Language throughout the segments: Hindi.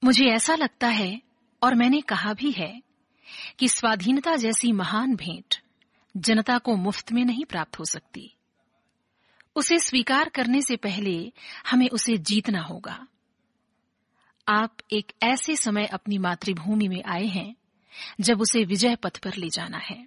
मुझे ऐसा लगता है, और मैंने कहा भी है, कि स्वाधीनता जैसी महान भेंट जनता को मुफ्त में नहीं प्राप्त हो सकती। उसे स्वीकार करने से पहले हमें उसे जीतना होगा। आप एक ऐसे समय अपनी मातृभूमि में आए हैं जब उसे विजय पथ पर ले जाना है।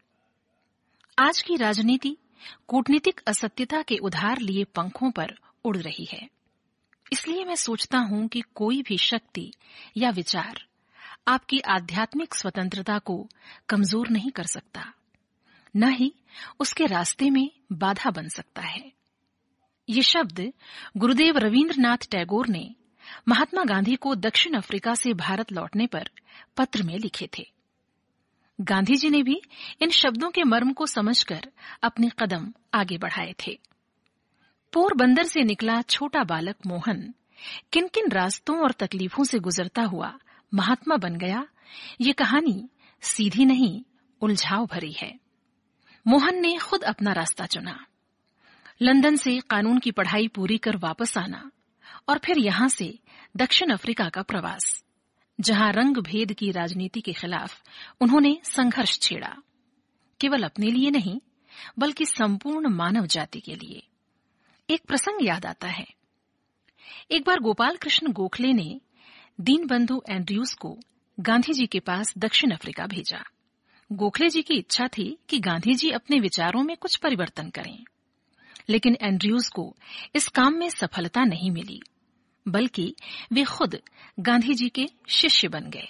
आज की राजनीति कूटनीतिक असत्यता के उधार लिए पंखों पर उड़ रही है। इसलिए मैं सोचता हूं कि कोई भी शक्ति या विचार आपकी आध्यात्मिक स्वतंत्रता को कमजोर नहीं कर सकता, न ही उसके रास्ते में बाधा बन सकता है। ये शब्द गुरुदेव रवींद्रनाथ टैगोर ने महात्मा गांधी को दक्षिण अफ्रीका से भारत लौटने पर पत्र में लिखे थे। गांधी जी ने भी इन शब्दों के मर्म को समझकर अपने कदम आगे बढ़ाए थे। पोरबंदर से निकला छोटा बालक मोहन किन किन रास्तों और तकलीफों से गुजरता हुआ महात्मा बन गया, ये कहानी सीधी नहीं, उलझाव भरी है। मोहन ने खुद अपना रास्ता चुना। लंदन से कानून की पढ़ाई पूरी कर वापस आना और फिर यहां से दक्षिण अफ्रीका का प्रवास, जहां रंग भेद की राजनीति के खिलाफ उन्होंने संघर्ष छेड़ा, केवल अपने लिए नहीं बल्कि संपूर्ण मानव जाति के लिए। एक प्रसंग याद आता है। एक बार गोपाल कृष्ण गोखले ने दीनबंधु एंड्रयूज को गांधी जी के पास दक्षिण अफ्रीका भेजा। गोखले जी की इच्छा थी कि गांधी जी अपने विचारों में कुछ परिवर्तन करें, लेकिन एंड्रयूज को इस काम में सफलता नहीं मिली, बल्कि वे खुद गांधी जी के शिष्य बन गए।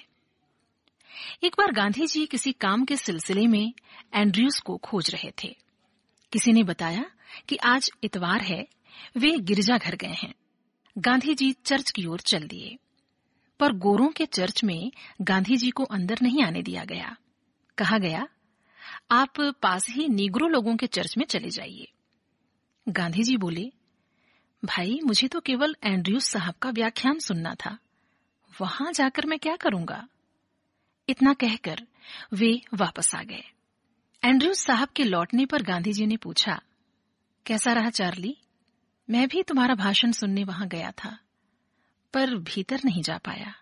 एक बार गांधी जी किसी काम के सिलसिले में एंड्रयूज को खोज रहे थे। किसी ने बताया कि आज इतवार है, वे गिरजाघर गए हैं। गांधी जी चर्च की ओर चल दिए, पर गोरों के चर्च में गांधी जी को अंदर नहीं आने दिया गया। कहा गया, आप पास ही नीग्रो लोगों के चर्च में चले जाइए। गांधी जी बोले, भाई मुझे तो केवल एंड्रयूज साहब का व्याख्यान सुनना था, वहां जाकर मैं क्या करूंगा। इतना कहकर वे वापस आ गए। एंड्रयूज साहब के लौटने पर गांधी जी ने पूछा, कैसा रहा चार्ली? मैं भी तुम्हारा भाषण सुनने वहां गया था, पर भीतर नहीं जा पाया।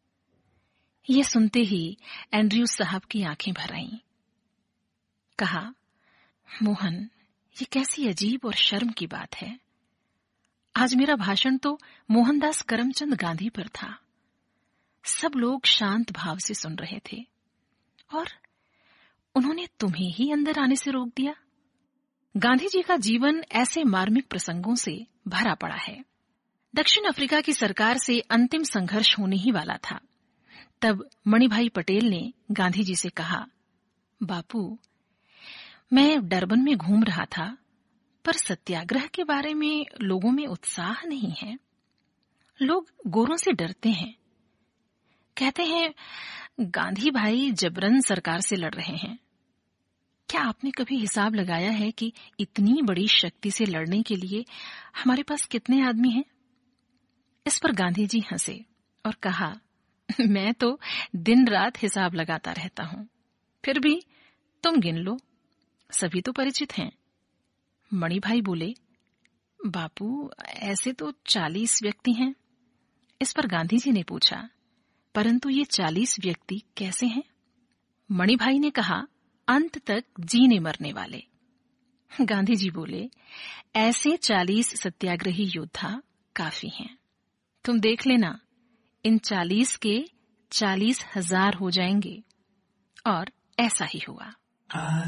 ये सुनते ही एंड्रयूज साहब की आंखें भर आईं। कहा, मोहन, ये कैसी अजीब और शर्म की बात है। आज मेरा भाषण तो मोहनदास करमचंद गांधी पर था। सब लोग शांत भाव से सुन रहे थे और उन्होंने तुम्हें ही अंदर आने से रोक दिया। गांधी जी का जीवन ऐसे मार्मिक प्रसंगों से भरा पड़ा है। दक्षिण अफ्रीका की सरकार से अंतिम संघर्ष होने ही वाला था। तब मणिभाई पटेल ने गांधी जी से कहा, बापू, मैं डरबन में घूम रहा था, पर सत्याग्रह के बारे में लोगों में उत्साह नहीं है। लोग गोरों से डरते हैं। कहते हैं गांधी भाई जबरन सरकार से लड़ रहे हैं। क्या आपने कभी हिसाब लगाया है कि इतनी बड़ी शक्ति से लड़ने के लिए हमारे पास कितने आदमी हैं? इस पर गांधी जी हंसे और कहा, मैं तो दिन रात हिसाब लगाता रहता हूं, फिर भी तुम गिन लो, सभी तो परिचित हैं। मणिभाई बोले, बापू, ऐसे तो 40 व्यक्ति हैं। इस पर गांधी जी ने पूछा, परंतु ये 40 व्यक्ति कैसे हैं? मणिभाई ने कहा, अंत तक जीने मरने वाले। गांधी जी बोले, ऐसे 40 सत्याग्रही योद्धा काफी हैं। तुम देख लेना, इन 40 के 40,000 हो जाएंगे। और ऐसा ही हुआ।